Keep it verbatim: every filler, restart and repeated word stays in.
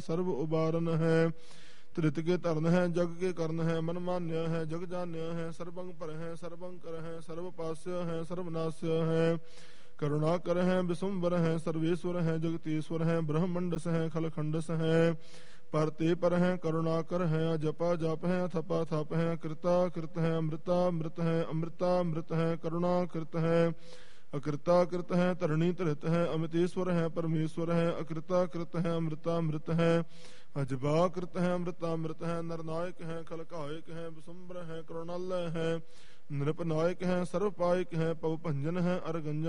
सर्व उबारन है। त्रित के तरन है जग के कर्ण है, मन मान्य है जग जान्य है। सर्वंग पर है सर्वंकर है, सर्वपास्य है सर्वनाश्य है। करुणाकर है विशुंबर है, सर्वेश्वर है जगतीश्वर है। ब्रह्मंडस है खलखंडस है, परते पर है करुणाकर है। जपा जप है थपा थप है, कृता कृत है अमृता मृत है। अमृता मृत है करुणा कृत है, अकृता कृत है तरणी तृत है। अमितेश्वर है परमेश्वर है, अकृता कृत है अमृता मृत है। अजबा कृत है अमृता मृत है। नरनायक है खलकायक है, विशुंबर है करुणालय है। नृपनायक है सर्वपायक है, पवभंजन है अरगंजन